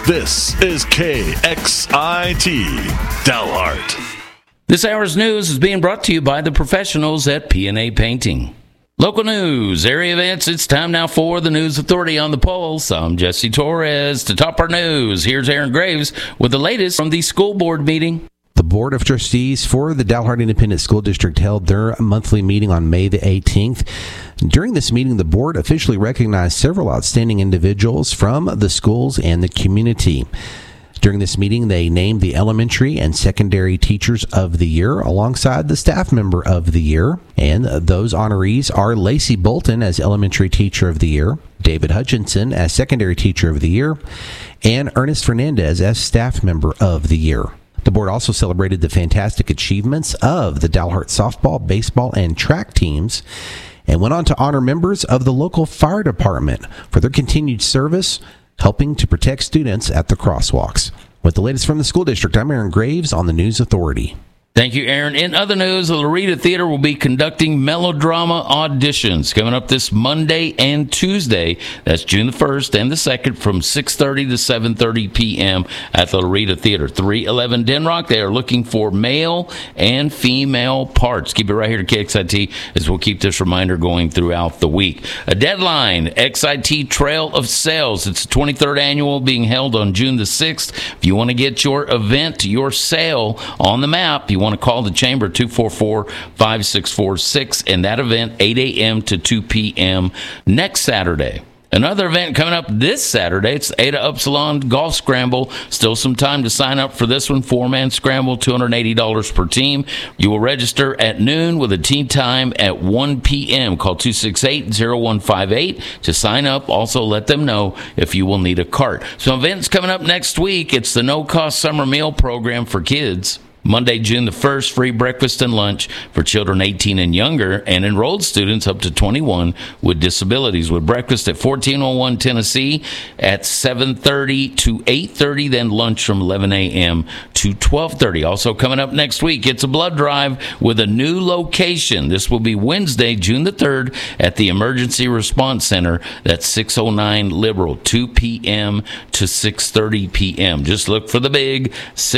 This is KXIT Dalhart. This hour's news is being brought to you by the professionals at P&A Painting. Local news, area events, it's time now for the News Authority on the Pulse. I'm Jesse Torres. To top our news, here's Aaron Graves with the latest from the school board meeting. The Board of Trustees for the Dalhart Independent School District held their monthly meeting on May the 18th. During this meeting, the board officially recognized several outstanding individuals from the schools and the community. During this meeting, they named the elementary and secondary teachers of the year alongside the staff member of the year. And those honorees are Lacey Bolton as elementary teacher of the year, David Hutchinson as secondary teacher of the year, and Ernest Fernandez as staff member of the year. The board also celebrated the fantastic achievements of the Dalhart softball, baseball, and track teams, and went on to honor members of the local fire department for their continued service, helping to protect students at the crosswalks. With the latest from the school district, I'm Aaron Graves on the News Authority. Thank you, Aaron. In other news, the Loretta Theater will be conducting melodrama auditions coming up this Monday and Tuesday. That's June the 1st and the 2nd from 6:30 to 7:30 p.m. at the Loretta Theater, 311 Denrock. They are looking for male and female parts. Keep it right here to KXIT as we'll keep this reminder going throughout the week. A deadline, XIT Trail of Sales. It's the 23rd annual being held on June the 6th. If you want to get your event, your sale on the map, you want to call the chamber 244-5646, and that event 8 a.m. to 2 p.m. next Saturday. Another event coming up this Saturday, it's the Ada Upsilon Golf Scramble. Still some time to sign up for this one. 4-man scramble, $280 per team. You will register at noon with a tee time at 1 p.m. Call 268-0158 to sign up. Also, let them know if you will need a cart. So events coming up next week, it's the no-cost summer meal program for kids. Monday, June the 1st, free breakfast and lunch for children 18 and younger and enrolled students up to 21 with disabilities, with breakfast at 1401 Tennessee at 7:30 to 8:30, then lunch from 11 a.m. to 12:30. Also coming up next week, it's a blood drive with a new location. This will be Wednesday, June the 3rd at the Emergency Response Center. That's 609 Liberal, 2 p.m. to 6:30 p.m. Just look for the big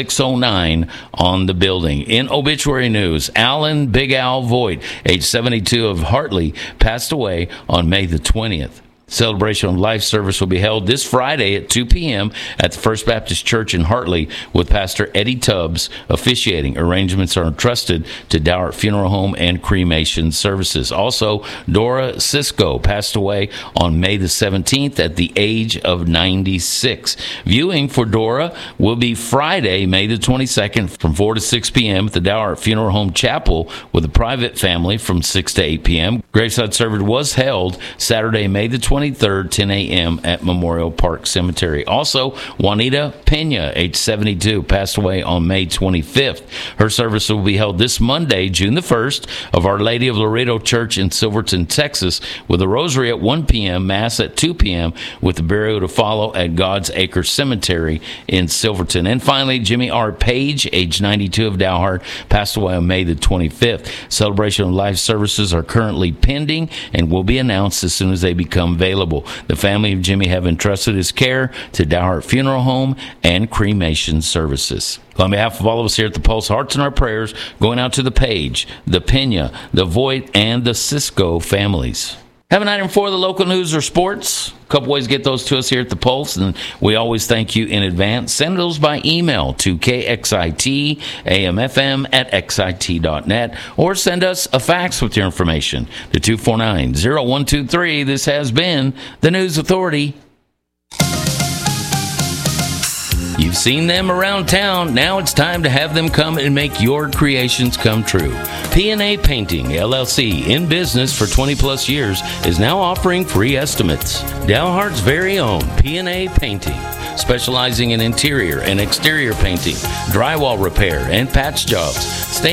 609 on the building. In obituary news, Alan Big Al Voigt, age 72 of Hartley, passed away on May the 20th. Celebration of Life service will be held this Friday at 2 p.m. at the First Baptist Church in Hartley with Pastor Eddie Tubbs officiating. Arrangements are entrusted to Dalhart Funeral Home and Cremation Services. Also, Dora Cisco passed away on May the 17th at the age of 96. Viewing for Dora will be Friday, May the 22nd from 4 to 6 p.m. at the Dalhart Funeral Home Chapel with a private family from 6 to 8 p.m. Graveside service was held Saturday, May the 23rd, 10 a.m. at Memorial Park Cemetery. Also, Juanita Pena, age 72, passed away on May 25th. Her service will be held this Monday, June the 1st, of Our Lady of Laredo Church in Silverton, Texas, with a rosary at 1 p.m., Mass at 2 p.m., with the burial to follow at God's Acre Cemetery in Silverton. And finally, Jimmy R. Page, age 92 of Dalhart, passed away on May the 25th. Celebration of Life services are currently pending and will be announced as soon as they become available. The family of Jimmy have entrusted his care to Dalhart Funeral Home and Cremation Services. On behalf of all of us here at the Pulse, hearts and our prayers going out to the Page, the Pena, the Voigt, and the Cisco families. Have an item for the local news or sports? A couple ways to get those to us here at the Pulse, and we always thank you in advance. Send those by email to kxit.amfm@xit.net, or send us a fax with your information to 249-0123. This has been the News Authority. You've seen them around town. Now it's time to have them come and make your creations come true. P&A Painting, LLC, in business for 20-plus years, is now offering free estimates. Dalhart's very own P&A Painting, specializing in interior and exterior painting, drywall repair, and patch jobs.